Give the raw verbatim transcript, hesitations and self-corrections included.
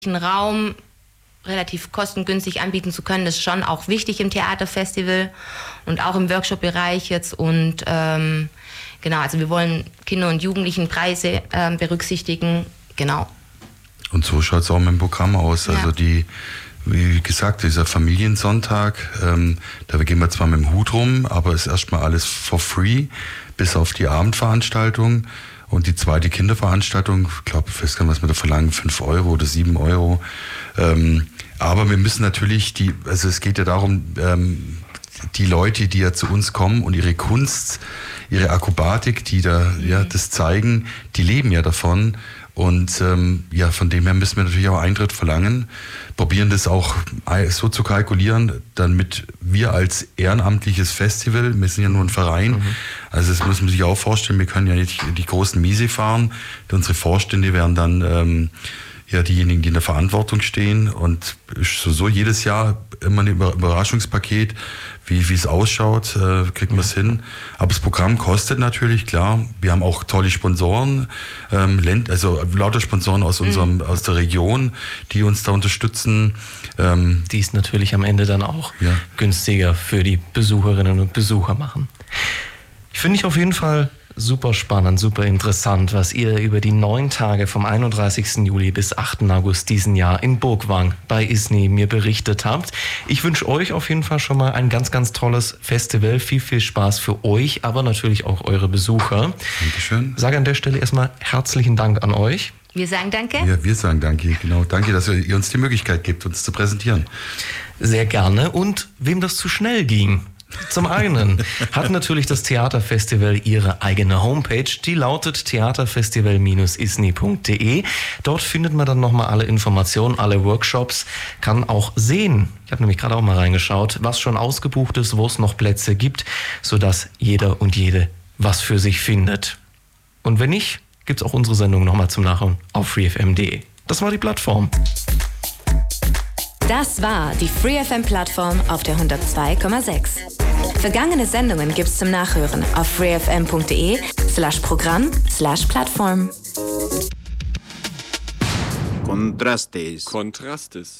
einen Raum relativ kostengünstig anbieten zu können, ist schon auch wichtig im Theaterfestival und auch im Workshop-Bereich jetzt. Und ähm, genau, also wir wollen Kinder- und Jugendlichenpreise äh, berücksichtigen. Genau. Und so schaut es auch mit dem Programm aus. Ja. Also die, wie gesagt, dieser Familiensonntag, ähm, da gehen wir zwar mit dem Hut rum, aber ist erstmal alles for free, bis auf die Abendveranstaltung. Und die zweite Kinderveranstaltung, ich glaube, ich weiß gar nicht, was wir da verlangen, fünf Euro oder sieben Euro. Ähm, aber wir müssen natürlich, die, also es geht ja darum, ähm, die Leute, die ja zu uns kommen und ihre Kunst, ihre Akrobatik, die da ja das zeigen, die leben ja davon. Und ähm, ja, von dem her müssen wir natürlich auch Eintritt verlangen, probieren das auch so zu kalkulieren, damit wir als ehrenamtliches Festival, wir sind ja nur ein Verein, mhm. also das muss man sich auch vorstellen, wir können ja nicht die großen Miese fahren, unsere Vorstände werden dann ähm, ja diejenigen, die in der Verantwortung stehen, und so, so jedes Jahr immer ein Überraschungspaket, wie wie es ausschaut, äh, kriegen wir es hin. Aber das Programm kostet natürlich, klar. Wir haben auch tolle Sponsoren, ähm, Länd, also lauter Sponsoren aus unserem mhm. aus der Region, die uns da unterstützen. Ähm, die es natürlich am Ende dann auch ja. günstiger für die Besucherinnen und Besucher machen. Ich finde ich auf jeden Fall super spannend, super interessant, was ihr über die neun Tage vom einunddreißigsten Juli bis achten August diesen Jahr in Burgwang bei I S N I mir berichtet habt. Ich wünsche euch auf jeden Fall schon mal ein ganz, ganz tolles Festival. Viel, viel Spaß für euch, aber natürlich auch eure Besucher. Dankeschön. Sage an der Stelle erstmal herzlichen Dank an euch. Wir sagen danke. Ja, wir sagen danke, genau. Danke, dass ihr uns die Möglichkeit gibt, uns zu präsentieren. Sehr gerne. Und wem das zu schnell ging, zum einen hat natürlich das Theaterfestival ihre eigene Homepage, die lautet theaterfestival Bindestrich isni Punkt de. Dort findet man dann nochmal alle Informationen, alle Workshops, kann auch sehen, ich habe nämlich gerade auch mal reingeschaut, was schon ausgebucht ist, wo es noch Plätze gibt, sodass jeder und jede was für sich findet. Und wenn nicht, gibt es auch unsere Sendung nochmal zum Nachhören auf freefm Punkt de. Das war die Plattform. Das war die FreeFM-Plattform auf der hundertzwei Komma sechs. Vergangene Sendungen gibt's zum Nachhören auf freefm Punkt de slash Programm slash Plattform. Contrastes. Contrastes.